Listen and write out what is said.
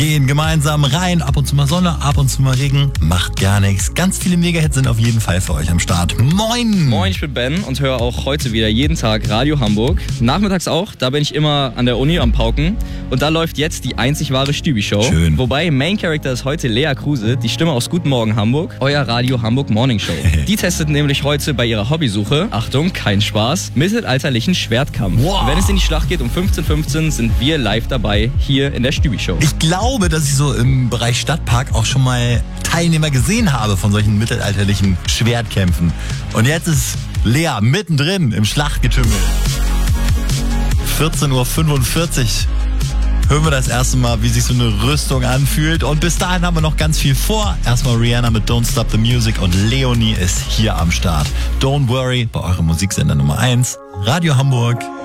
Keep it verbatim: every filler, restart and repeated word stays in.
Gehen gemeinsam rein, ab und zu mal Sonne, ab und zu mal Regen, macht gar nichts. Ganz viele Mega-Hits sind auf jeden Fall für euch am Start. Moin! Moin, ich bin Ben und höre auch heute wieder jeden Tag Radio Hamburg. Nachmittags auch, da bin ich immer an der Uni am Pauken. Und da läuft jetzt die einzig wahre Stübi-Show. Schön. Wobei Main Character ist heute Lea Kruse, die Stimme aus Guten Morgen Hamburg, euer Radio Hamburg Morning Show. Die testet nämlich heute bei ihrer Hobbysuche, Achtung, kein Spaß, mittelalterlichen Schwertkampf. Wow. Wenn es in die Schlacht geht um fünfzehn Uhr fünfzehn sind wir live dabei, hier in der Stübi-Show. Ich glaube, dass ich so im Bereich Stadtpark auch schon mal Teilnehmer gesehen habe von solchen mittelalterlichen Schwertkämpfen. Und jetzt ist Lea mittendrin im Schlachtgetümmel. vierzehn Uhr fünfundvierzig hören wir das erste Mal, wie sich so eine Rüstung anfühlt. Und bis dahin haben wir noch ganz viel vor. Erstmal Rihanna mit Don't Stop the Music und Leonie ist hier am Start. Don't worry, bei eurem Musiksender Nummer eins, Radio Hamburg.